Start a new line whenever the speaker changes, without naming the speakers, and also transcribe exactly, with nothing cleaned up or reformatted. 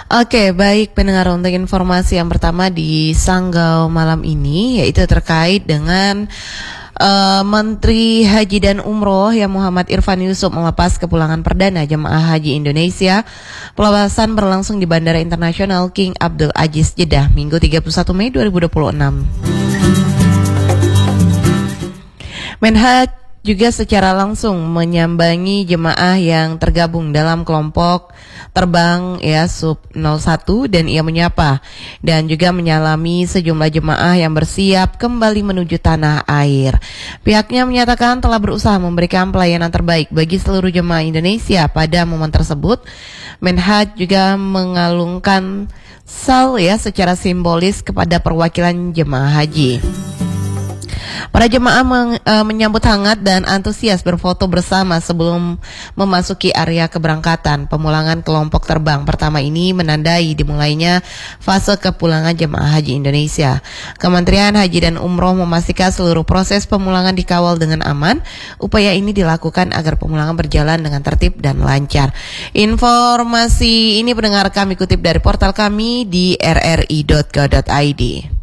Oke, baik pendengar, untuk informasi yang pertama di Sanggau malam ini yaitu terkait dengan uh, Menteri Haji dan Umroh yang Muhammad Irfan Yusuf melepas kepulangan perdana jemaah haji Indonesia. Pelepasan berlangsung di Bandara Internasional King Abdul Aziz Jeddah Minggu tiga puluh satu Mei dua ribu dua puluh enam. Menhaj juga secara langsung menyambangi jemaah yang tergabung dalam kelompok terbang ya sub nol satu dan ia menyapa dan juga menyalami sejumlah jemaah yang bersiap kembali menuju tanah air. Pihaknya menyatakan telah berusaha memberikan pelayanan terbaik bagi seluruh jemaah Indonesia pada momen tersebut. Menhaj juga mengalungkan sal ya secara simbolis kepada perwakilan jemaah haji. Para jemaah meng, e, menyambut hangat dan antusias berfoto bersama sebelum memasuki area keberangkatan. Pemulangan kelompok terbang pertama ini menandai dimulainya fase kepulangan jemaah haji Indonesia. Kementerian Haji dan Umroh memastikan seluruh proses pemulangan dikawal dengan aman. Upaya ini dilakukan agar pemulangan berjalan dengan tertib dan lancar. Informasi ini pendengar kami kutip dari portal kami di r r i dot go dot i d.